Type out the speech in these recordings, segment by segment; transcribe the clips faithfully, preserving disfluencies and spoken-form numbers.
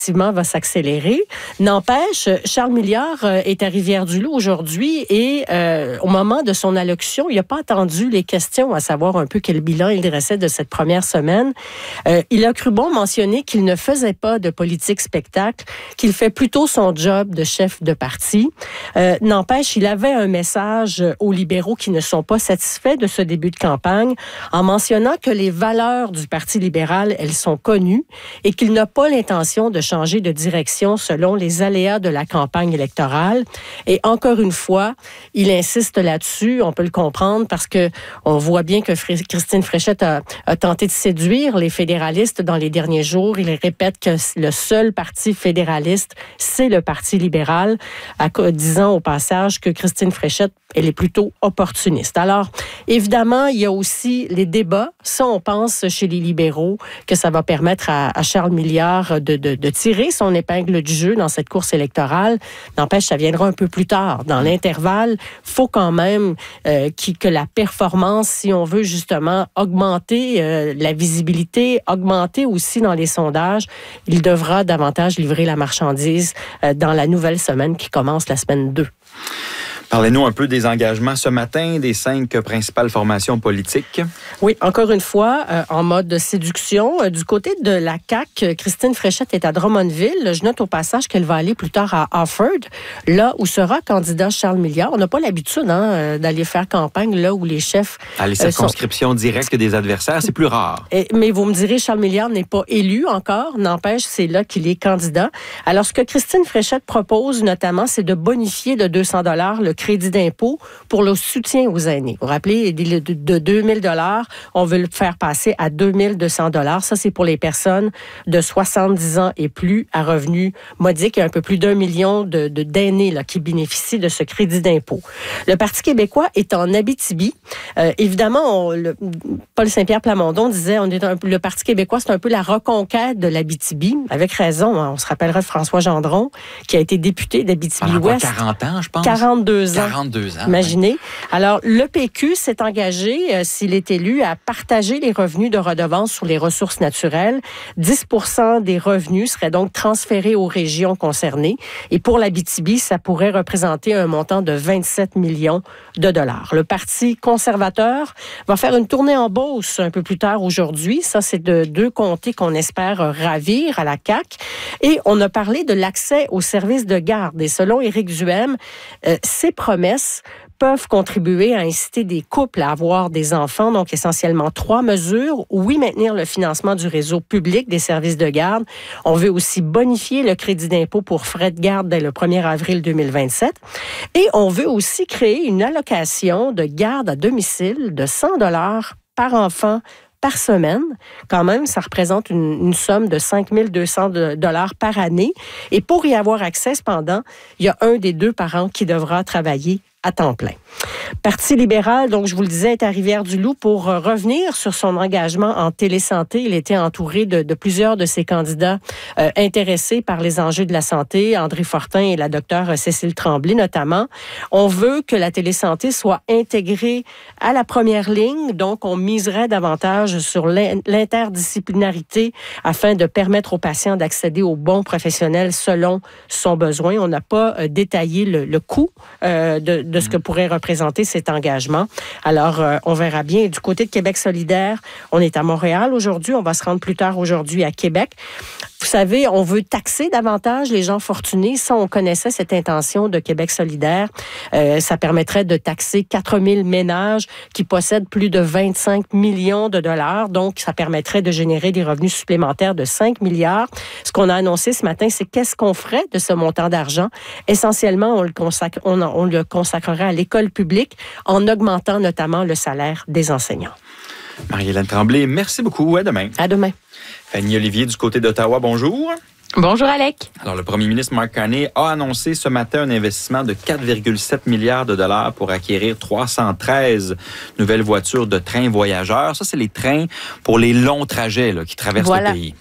va s'accélérer. N'empêche, Charles Milliard euh, est à Rivière-du-Loup aujourd'hui et euh, au moment de son allocution, il n'a pas attendu les questions à savoir un peu quel bilan il dressait de cette première semaine. Euh, il a cru bon mentionner qu'il ne faisait pas de politique spectacle, qu'il fait plutôt son job de chef de parti. Euh, n'empêche, il avait un message aux libéraux qui ne sont pas satisfaits de ce début de campagne en mentionnant que les valeurs du Parti libéral, elles sont connues et qu'il n'a pas l'intention de changer de direction selon les aléas de la campagne électorale. Et encore une fois, il insiste là-dessus, on peut le comprendre, parce que on voit bien que Christine Fréchette a, a tenté de séduire les fédéralistes dans les derniers jours. Il répète que le seul parti fédéraliste, c'est le Parti libéral, à, disant au passage que Christine Fréchette, elle est plutôt opportuniste. Alors, évidemment, il y a aussi les débats. Ça, on pense chez les libéraux que ça va permettre à, à Charles Milliard de, de, de tirer son épingle du jeu dans cette course électorale. N'empêche, ça viendra un peu plus tard. Dans l'intervalle, il faut quand même euh, qui, que la performance, si on veut justement augmenter euh, la visibilité, augmenter aussi dans les sondages, il devra davantage livrer la marchandise euh, dans la nouvelle semaine qui commence la semaine deux. Parlez-nous un peu des engagements ce matin des cinq principales formations politiques. Oui, encore une fois, euh, en mode de séduction. Euh, du côté de la C A Q, Christine Fréchette est à Drummondville. Je note au passage qu'elle va aller plus tard à Offord, là où sera candidat Charles Milliard. On n'a pas l'habitude hein, d'aller faire campagne là où les chefs... À les circonscriptions euh, sont... directes des adversaires, c'est plus rare. Et, mais vous me direz, Charles Milliard n'est pas élu encore. N'empêche, c'est là qu'il est candidat. Alors, ce que Christine Fréchette propose notamment, c'est de bonifier de deux cents dollars le crédit d'impôt pour le soutien aux aînés. Vous vous rappelez, de deux mille dollars, on veut le faire passer à deux mille deux cents dollars. Ça, c'est pour les personnes de soixante-dix ans et plus à revenus modiques. Il y a un peu plus d'un million de, de, d'aînés là, qui bénéficient de ce crédit d'impôt. Le Parti québécois est en Abitibi. Euh, évidemment, on, le, Paul Saint-Pierre Plamondon disait on est un, le Parti québécois, c'est un peu la reconquête de l'Abitibi. Avec raison, hein, on se rappellera de François Gendron, qui a été député d'Abitibi-Ouest. quarante ans, je pense. quarante-deux ans. quarante-deux ans. Imaginez. Oui. Alors, le P Q s'est engagé, euh, s'il est élu, à partager les revenus de redevance sur les ressources naturelles. dix pour cent des revenus seraient donc transférés aux régions concernées. Et pour l'Abitibi, ça pourrait représenter un montant de vingt-sept millions de dollars. Le Parti conservateur va faire une tournée en Beauce un peu plus tard aujourd'hui. Ça, c'est de deux comtés qu'on espère ravir à la C A Q. Et on a parlé de l'accès aux services de garde. Et selon Éric Duhem, euh, ces promesses peuvent contribuer à inciter des couples à avoir des enfants. Donc, essentiellement, trois mesures. Oui, maintenir le financement du réseau public des services de garde. On veut aussi bonifier le crédit d'impôt pour frais de garde dès le premier avril deux mille vingt-sept. Et on veut aussi créer une allocation de garde à domicile de cent dollars par enfant par semaine. Quand même, ça représente une, une somme de cinq mille deux cents dollars par année. Et pour y avoir accès, cependant, il y a un des deux parents qui devra travailler à temps plein. Parti libéral, donc je vous le disais, est à Rivière-du-Loup pour revenir sur son engagement en télésanté. Il était entouré de, de plusieurs de ses candidats euh, intéressés par les enjeux de la santé, André Fortin et la docteure Cécile Tremblay notamment. On veut que la télésanté soit intégrée à la première ligne, donc on miserait davantage sur l'interdisciplinarité afin de permettre aux patients d'accéder aux bons professionnels selon son besoin. On n'a pas euh, détaillé le, le coût euh, de de ce que pourrait représenter cet engagement. Alors, euh, on verra bien. Du côté de Québec solidaire, on est à Montréal aujourd'hui. On va se rendre plus tard aujourd'hui à Québec. Vous savez, on veut taxer davantage les gens fortunés. Ça, on connaissait cette intention de Québec solidaire. Euh, ça permettrait de taxer quatre mille ménages qui possèdent plus de vingt-cinq millions de dollars. Donc, ça permettrait de générer des revenus supplémentaires de cinq milliards. Ce qu'on a annoncé ce matin, c'est qu'est-ce qu'on ferait de ce montant d'argent. Essentiellement, on le consacre, on, on le consacrerait à l'école publique en augmentant notamment le salaire des enseignants. Marie-Hélène Tremblay, merci beaucoup. À demain. À demain. Fanny Olivier du côté d'Ottawa, bonjour. Bonjour, Alec. Alors, le premier ministre Mark Carney a annoncé ce matin un investissement de quatre virgule sept milliards de dollars pour acquérir trois cent treize nouvelles voitures de trains voyageurs. Ça, c'est les trains pour les longs trajets là, qui traversent voilà. le pays. Ouais.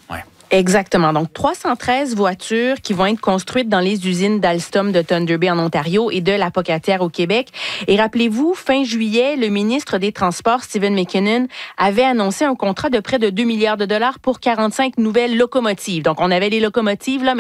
Exactement. Donc, trois cent treize voitures qui vont être construites dans les usines d'Alstom de Thunder Bay en Ontario et de la Pocatière au Québec. Et rappelez-vous, fin juillet, le ministre des Transports, Stephen McKinnon, avait annoncé un contrat de près de deux milliards de dollars pour quarante-cinq nouvelles locomotives. Donc, on avait les locomotives, là,